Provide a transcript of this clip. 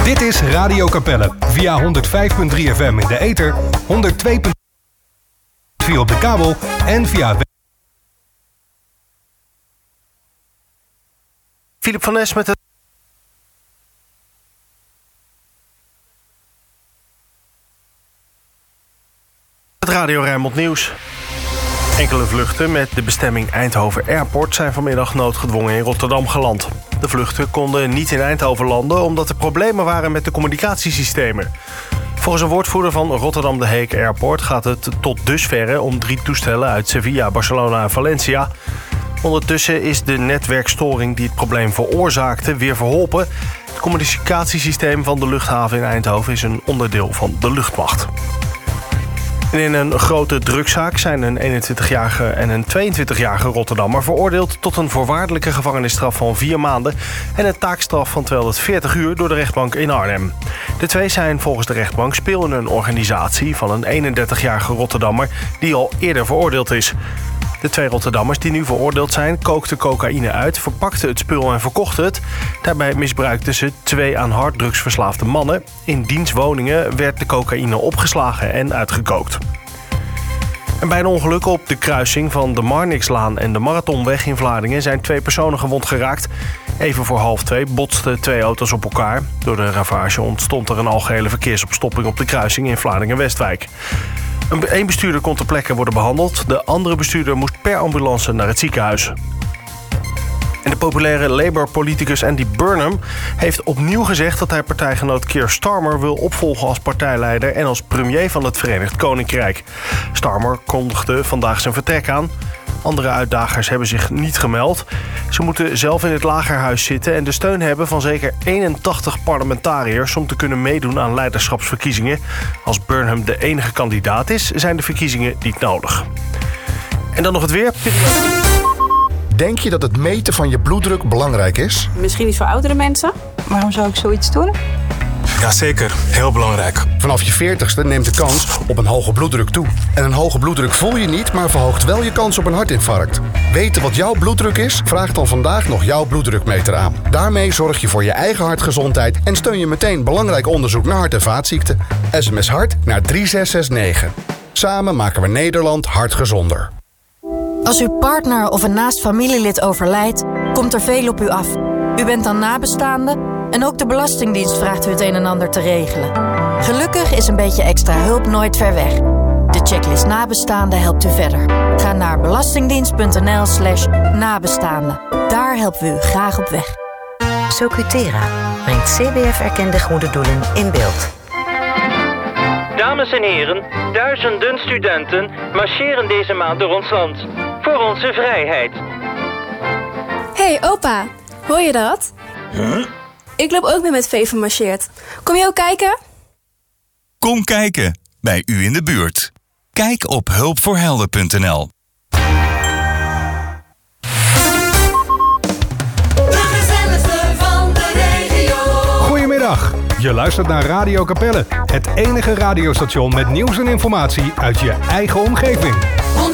Dit is Radio Capelle via 105.3 FM in de ether, 102.4 op de kabel en via... Philip van Nes met het Radio Rijnmond Nieuws. Enkele vluchten met de bestemming Eindhoven Airport zijn vanmiddag noodgedwongen in Rotterdam geland. De vluchten konden niet in Eindhoven landen omdat er problemen waren met de communicatiesystemen. Volgens een woordvoerder van Rotterdam de Heek Airport gaat het tot dusverre om 3 toestellen uit Sevilla, Barcelona en Valencia. Ondertussen is de netwerkstoring die het probleem veroorzaakte weer verholpen. Het communicatiesysteem van de luchthaven in Eindhoven is een onderdeel van de luchtmacht. En in een grote drugszaak zijn een 21-jarige en een 22-jarige Rotterdammer veroordeeld tot een voorwaardelijke gevangenisstraf van 4 maanden en een taakstraf van 240 uur door de rechtbank in Arnhem. De twee zijn volgens de rechtbank speel in een organisatie van een 31-jarige Rotterdammer die al eerder veroordeeld is. De 2 Rotterdammers die nu veroordeeld zijn kookten cocaïne uit, verpakten het spul en verkochten het. Daarbij misbruikten ze 2 aan harddrugs verslaafde mannen. In diens woningen werd de cocaïne opgeslagen en uitgekookt. En bij een ongeluk op de kruising van de Marnixlaan en de Marathonweg in Vlaardingen zijn 2 personen gewond geraakt. Even voor 1:30 botsten 2 auto's op elkaar. Door de ravage ontstond er een algehele verkeersopstopping op de kruising in Vlaardingen-Westwijk. Een bestuurder kon ter plekke worden behandeld. De andere bestuurder moest per ambulance naar het ziekenhuis. En de populaire Labour-politicus Andy Burnham heeft opnieuw gezegd dat hij partijgenoot Keir Starmer wil opvolgen als partijleider en als premier van het Verenigd Koninkrijk. Starmer kondigde vandaag zijn vertrek aan. Andere uitdagers hebben zich niet gemeld. Ze moeten zelf in het lagerhuis zitten en de steun hebben van zeker 81 parlementariërs om te kunnen meedoen aan leiderschapsverkiezingen. Als Burnham de enige kandidaat is, zijn de verkiezingen niet nodig. En dan nog het weer. Denk je dat het meten van je bloeddruk belangrijk is? Misschien iets voor oudere mensen. Waarom zou ik zoiets doen? Jazeker, heel belangrijk. Vanaf je 40ste neemt de kans op een hoge bloeddruk toe. En een hoge bloeddruk voel je niet, maar verhoogt wel je kans op een hartinfarct. Weten wat jouw bloeddruk is? Vraag dan vandaag nog jouw bloeddrukmeter aan. Daarmee zorg je voor je eigen hartgezondheid en steun je meteen belangrijk onderzoek naar hart- en vaatziekten. SMS hart naar 3669. Samen maken we Nederland hartgezonder. Als uw partner of een naast familielid overlijdt, komt er veel op u af. U bent dan nabestaande en ook de Belastingdienst vraagt u het een en ander te regelen. Gelukkig is een beetje extra hulp nooit ver weg. De checklist nabestaande helpt u verder. Ga naar belastingdienst.nl/nabestaande. Daar helpen we u graag op weg. Socutera brengt CBF-erkende goede doelen in beeld. Dames en heren, duizenden studenten marcheren deze maand door ons land. Voor onze vrijheid. Hey opa, hoor je dat? Huh? Ik loop ook met Veven marcheert. Kom je ook kijken? Kom kijken, bij u in de buurt. Kijk op hulpvoorhelden.nl. Goedemiddag, je luistert naar Radio Capelle. Het enige radiostation met nieuws en informatie uit je eigen omgeving. 105.3